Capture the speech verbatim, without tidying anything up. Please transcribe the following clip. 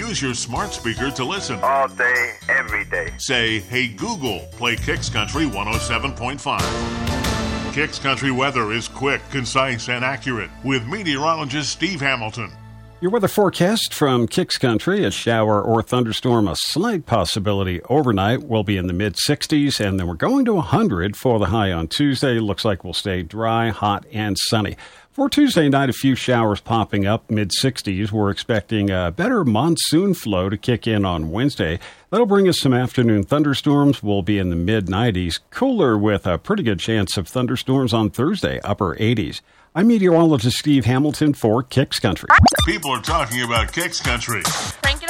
Use your smart speaker to listen. All day, every day. Say, hey Google, play Kicks Country one oh seven point five. Kicks Country weather is quick, concise, and accurate with meteorologist Steve Hamilton. Your weather forecast from Kicks Country, a shower or thunderstorm, a slight possibility overnight, will be in the mid-sixties, and then we're going to one hundred for the high on Tuesday. Looks like we'll stay dry, hot, and sunny. For Tuesday night, a few showers popping up, mid-sixties. We're expecting a better monsoon flow to kick in on Wednesday. That'll bring us some afternoon thunderstorms. We'll be in the mid-nineties. Cooler with a pretty good chance of thunderstorms on Thursday, upper eighties. I'm meteorologist Steve Hamilton for Kicks Country. People are talking about Kicks Country. Crank it